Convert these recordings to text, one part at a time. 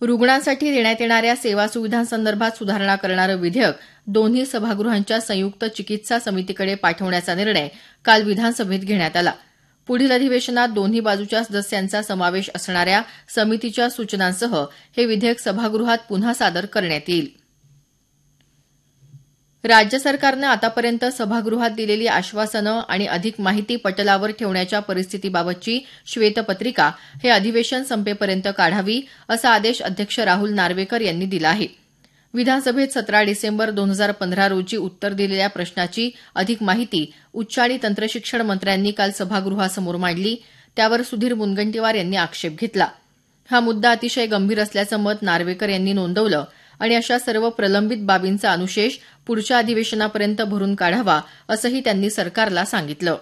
रुग्णांसाठी देण्यात येणाऱ्या सेवा सुविधांसंदर्भात सुधारणा करणारं विधेयक दोन्ही सभागृहांच्या संयुक्त चिकित्सा समितीकडे पाठवण्याचा निर्णय काल विधानसभेत घेण्यात आला. पुढील अधिवेशनात दोन्ही बाजूच्या सदस्यांचा समावेश असणाऱ्या समितीच्या सूचनांसह हे विधेयक सभागृहात पुन्हा सादर करण्यात येईल. राज्य सरकारनं आतापर्यंत सभागृहात दिलेली आश्वासनं आणि अधिक माहिती पटलावर ठेवण्याच्या परिस्थितीबाबतची श्वेतपत्रिका हे अधिवेशन संपेपर्यंत काढावी असा आदेश अध्यक्ष राहुल नार्वेकर यांनी दिला आहे. विधानसभेत 17 डिसेंबर 2015 रोजी उत्तर दिलेल्या प्रश्नाची अधिक माहिती उच्च आणि तंत्रशिक्षण मंत्र्यांनी काल सभागृहासमोर मांडली. त्यावर सुधीर मुनगंटीवार यांनी आक्षेप घेतला. हा मुद्दा अतिशय गंभीर असल्याचं मत नार्वेकर यांनी नोंदवलं आणि अशा सर्व प्रलंबित बाबींचा अनुशेष पुढच्या अधिवेशनापर्यंत भरून काढावा असंही त्यांनी सरकारला सांगितलं.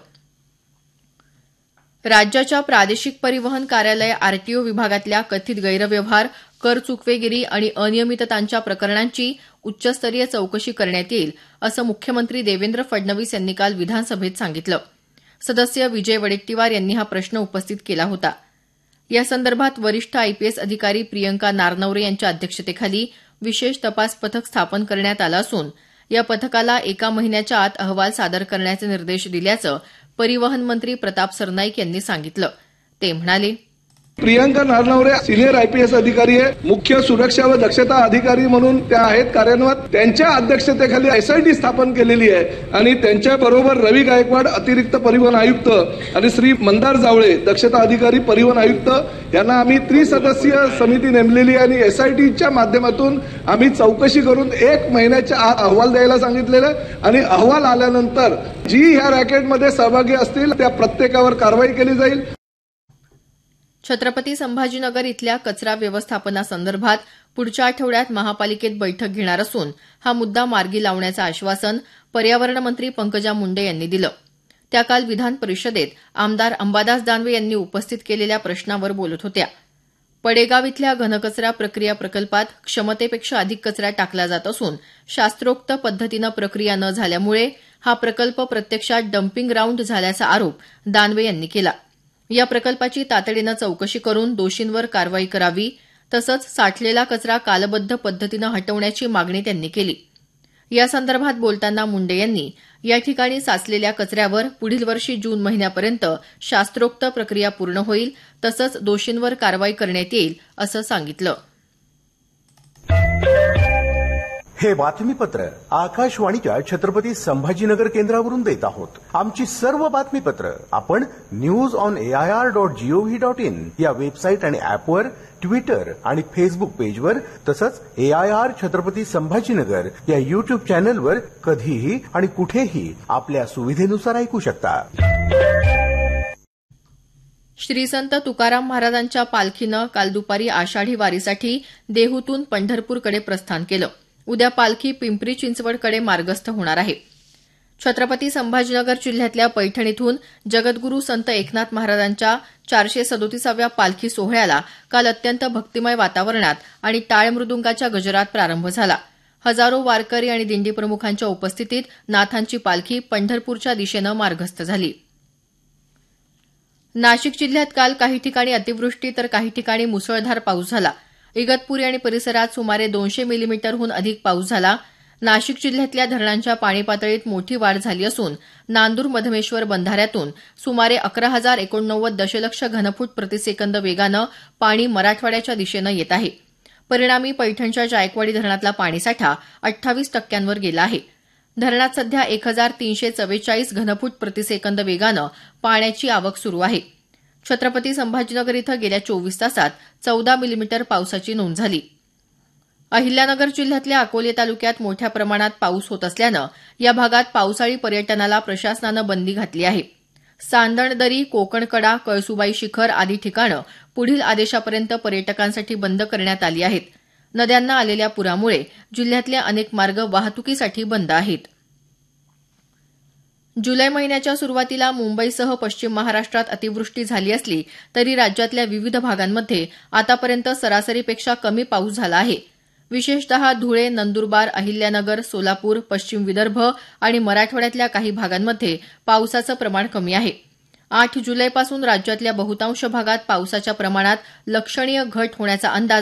राज्याच्या प्रादेशिक परिवहन कार्यालय आरटीओ विभागातल्या कथित गैरव्यवहार, कर चुकवेगिरी आणि अनियमिततांच्या प्रकरणांची उच्चस्तरीय चौकशी करण्यात येईल असं मुख्यमंत्री देवेंद्र फडणवीस यांनी काल विधानसभेत सांगितलं. सदस्य विजय वडेट्टीवार यांनी हा प्रश्न उपस्थित केला होता. यासंदर्भात वरिष्ठ आयपीएस अधिकारी प्रियंका नारनवरे यांच्या अध्यक्षतेखाली विशेष तपास पथक स्थापन करण्यात आलं असून या पथकाला 1 महिन्याच्या आत अहवाल सादर करण्याचे निर्देश दिल्याचं परिवहन मंत्री प्रताप सरनाईक यांनी सांगितलं. ते म्हणाले, प्रियंका नारनवरे सिनियर आयपीएस अधिकारी आहे, मुख्य सुरक्षा व दक्षता अधिकारी म्हणून त्या आहेत कार्यरत. त्यांच्या अध्यक्षतेखाली एसआयटी स्थापन केलेली आहे आणि त्यांच्याबरोबर रवी गायकवाड अतिरिक्त परिवहन आयुक्त आणि श्री मंदार जावळे दक्षता अधिकारी परिवहन आयुक्त यांना आम्ही त्रिसदस्यीय समिती नेमलेली आहे आणि एसआयटीच्या माध्यमातून आम्ही चौकशी करून 1 महिन्याच्या आत अहवाल द्यायला सांगितलेलं आणि अहवाल आल्यानंतर जी ह्या रॅकेटमध्ये सहभागी असतील त्या प्रत्येकावर कारवाई केली जाईल. छत्रपती संभाजीनगर इथल्या कचरा व्यवस्थापनासंदर्भात पुढच्या आठवड्यात महापालिकेत बैठक घेणार असून हा मुद्दा मार्गी लावण्याचं आश्वासन पर्यावरण मंत्री पंकजा मुंडे यांनी दिलं. त्या काल विधान परिषदेत आमदार अंबादास दानवे यांनी उपस्थित केलेल्या प्रश्नावर बोलत होत्या. पडेगाव इथल्या घनकचरा प्रक्रिया प्रकल्पात क्षमतेपेक्षा अधिक कचरा टाकला जात असून शास्त्रोक्त पद्धतीनं प्रक्रिया न झाल्यामुळे हा प्रकल्प प्रत्यक्षात डम्पिंग ग्राऊंड झाल्याचा आरोप दानवे यांनी केला. या प्रकल्पाची तातडीनं चौकशी करून दोषींवर कारवाई करावी तसंच साठलेला कचरा कालबद्ध पद्धतीनं हटवण्याची मागणी त्यांनी केली. यासंदर्भात बोलताना मुंडे यांनी या ठिकाणी साचलेल्या कचऱ्यावर पुढील वर्षी जून महिन्यापर्यंत शास्त्रोक्त प्रक्रिया पूर्ण होईल तसंच दोषींवर कारवाई करण्यात येईल असं सांगितलं. हे बातमीपत्र आकाशवाणीच्या छत्रपती संभाजीनगर केंद्रावरून देत आहोत. आमची सर्व बातमीपत्र आपण news.air.gov.in या वेबसाईट आणि ऍपवर, ट्विटर आणि फेसबुक पेजवर तसंच AIR छत्रपती संभाजीनगर या युट्यूब चॅनलवर कधीही आणि कुठेही आपल्या सुविधेनुसार ऐकू शकता. श्री संत तुकाराम महाराजांच्या पालखीनं काल दुपारी आषाढी वारीसाठी देहूतून पंढरपूरकडे प्रस्थान केलं. उद्या पालखी पिंपरी चिंचवडकडे मार्गस्थ होणार आहे. छत्रपती संभाजीनगर जिल्ह्यातल्या पैठण इथून जगद्गुरू संत एकनाथ महाराजांच्या 437व्या पालखी सोहळ्याला काल अत्यंत भक्तिमय वातावरणात आणि टाळ मृदुंगाच्या गजरात प्रारंभ झाला. हजारो वारकरी आणि दिंडी प्रमुखांच्या उपस्थितीत नाथांची पालखी पंढरपूरच्या दिशेनं मार्गस्थ झाली. नाशिक जिल्ह्यात काल काही ठिकाणी अतिवृष्टी तर काही ठिकाणी मुसळधार पाऊस झाला. इगतपुरी आणि परिसरात सुमारे 200 मिलीमीटरहून अधिक पाऊस झाला. नाशिक जिल्ह्यातल्या धरणांच्या पाणी पातळीत मोठी वाढ झाली असून नांदूर मधमेश्वर बंधाऱ्यातून सुमारे 11,089 दशलक्ष घनफूट प्रतिसेकंद वेगानं पाणी मराठवाड्याच्या दिशेनं येत आहे. परिणामी पैठणच्या जायकवाडी धरणातला पाणीसाठा 28% गेला आहे. धरणात सध्या 1,344 घनफूट प्रतिसेकंद वेगानं पाण्याची आवक सुरू आहे. छत्रपती संभाजीनगर इथं गेल्या 24 तासात 14 मिलीमीटर पावसाची नोंद झाली. अहिल्यानगर जिल्ह्यातल्या अकोले तालुक्यात मोठ्या प्रमाणात पाऊस होत असल्यानं या भागात पावसाळी पर्यटनाला प्रशासनानं बंदी घातली आहे. सांदणदरी, कोकणकडा, कळसुबाई शिखर आदी ठिकाणं पुढील आदेशापर्यंत पर्यटकांसाठी बंद करण्यात आली आहेत. नद्यांना आलेल्या पुरामुळे जिल्ह्यातले अनेक मार्ग वाहतुकीसाठी बंद आहेत. जुलै महिन्याच्या सुरुवातीला मुंबईसह पश्चिम महाराष्ट्रात अतिवृष्टी झाली असली तरी राज्यातल्या विविध भागांमध्ये आतापर्यंत सरासरीपेक्षा कमी पाऊस झाला आहे. विशेषतः धुळे, नंदुरबार, अहिल्यानगर, सोलापूर, पश्चिम विदर्भ आणि मराठवाड्यातल्या काही भागांमध्ये पावसाचं प्रमाण कमी आहे. 8 जुलैपासून राज्यातल्या बहुतांश भागात पावसाच्या प्रमाणात लक्षणीय घट होण्याचा अंदाज